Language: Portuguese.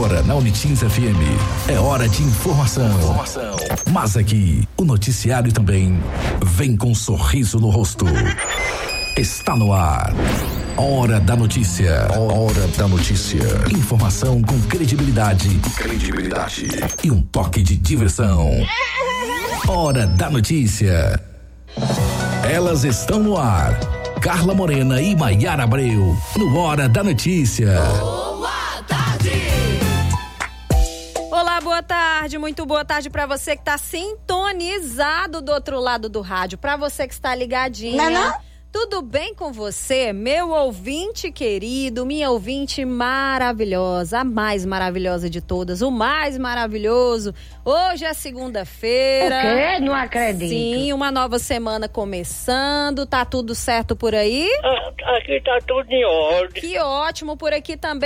Agora na Unitins FM é hora de informação. Mas aqui o noticiário também vem com um sorriso no rosto. Está no ar. Hora da notícia. Hora da notícia. Informação com credibilidade e um toque de diversão. Hora da notícia. Elas estão no ar. Carla Morena e Maiara Abreu no Hora da Notícia. Boa tarde. Olá, boa tarde, muito boa tarde pra você que tá sintonizado do outro lado do rádio, pra você que está ligadinha. Não? Tudo bem com você, meu ouvinte querido, minha ouvinte maravilhosa, a mais maravilhosa de todas, o mais maravilhoso. Hoje é segunda-feira. O quê? Não acredito. Sim, uma nova semana começando, tá tudo certo por aí? Aqui tá tudo em ordem. Que ótimo, por aqui também.